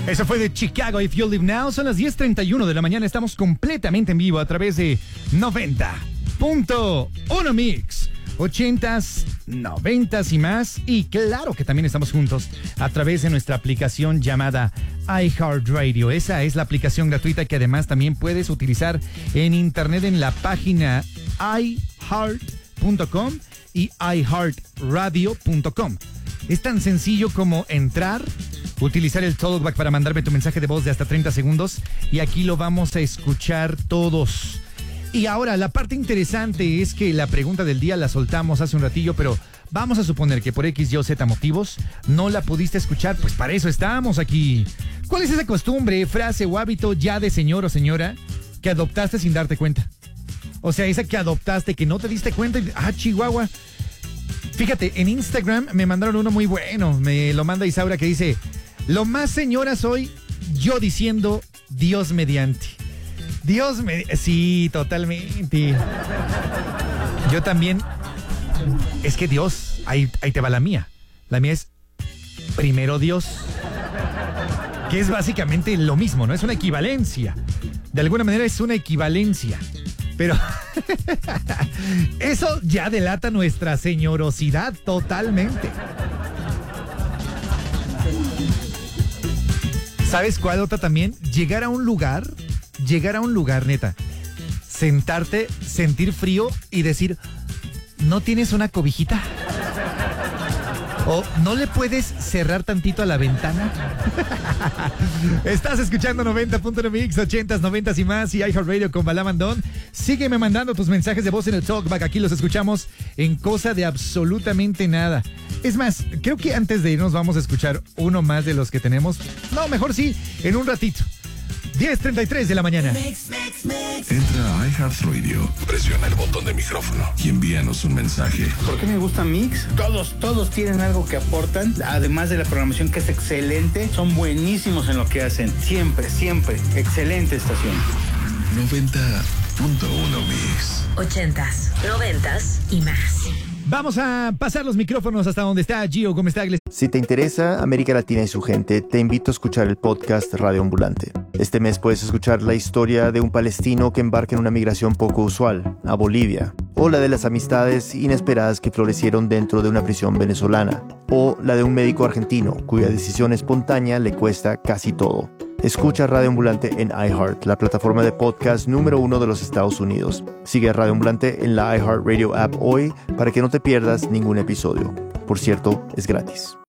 Eso fue de Chicago, If You Live Now. Son las 10:31 de la mañana. Estamos completamente en vivo a través de 90.1 Mix. 80s, 90s y más. Y claro que también estamos juntos a través de nuestra aplicación llamada iHeartRadio. Esa es la aplicación gratuita que además también puedes utilizar en internet en la página iHeart.com y iHeartRadio.com. Es tan sencillo como entrar, utilizar el talkback para mandarme tu mensaje de voz de hasta 30 segundos y aquí lo vamos a escuchar todos. Y ahora, la parte interesante es que la pregunta del día la soltamos hace un ratillo, pero vamos a suponer que por X, Y o Z motivos no la pudiste escuchar, pues para eso estamos aquí. ¿Cuál es esa costumbre, frase o hábito ya de señor o señora que adoptaste sin darte cuenta? O sea, esa que adoptaste, que no te diste cuenta y, Chihuahua. Fíjate, en Instagram me mandaron uno muy bueno, me lo manda Isaura, que dice: lo más señora soy yo diciendo Dios mediante. Sí, totalmente. Yo también. Es que Dios, ahí te va la mía. La mía es primero Dios, que es básicamente lo mismo, ¿no? Es una equivalencia. De alguna manera es una equivalencia. Pero eso ya delata nuestra señorosidad totalmente. ¿Sabes cuál otra también? Llegar a un lugar, neta. Sentarte, sentir frío y decir: ¿no tienes una cobijita? ¿O no le puedes cerrar tantito a la ventana? Estás escuchando 90.1 Mix, 80s, 90s y más, y iHeartRadio con Balamandón. Sígueme mandando tus mensajes de voz en el talkback. Aquí los escuchamos en cosa de absolutamente nada. Es más, creo que antes de irnos vamos a escuchar uno más de los que tenemos. No, mejor sí, en un ratito. 10:33 de la mañana. Entra a iHeartRadio, presiona el botón de micrófono y envíanos un mensaje. ¿Por qué me gusta Mix? Todos tienen algo que aportan, además de la programación que es excelente. Son buenísimos en lo que hacen. Siempre. Excelente estación. 90.1 Mix. 80s, 90s y más. Vamos a pasar los micrófonos hasta donde está Gio. ¿Cómo está? Si te interesa América Latina y su gente, te invito a escuchar el podcast Radio Ambulante. Este mes puedes escuchar la historia de un palestino que embarca en una migración poco usual, a Bolivia, o la de las amistades inesperadas que florecieron dentro de una prisión venezolana, o la de un médico argentino cuya decisión espontánea le cuesta casi todo. Escucha Radio Ambulante en iHeart, la plataforma de podcast número 1 de los Estados Unidos. Sigue a Radio Ambulante en la iHeartRadio app hoy para que no te pierdas ningún episodio. Por cierto, es gratis.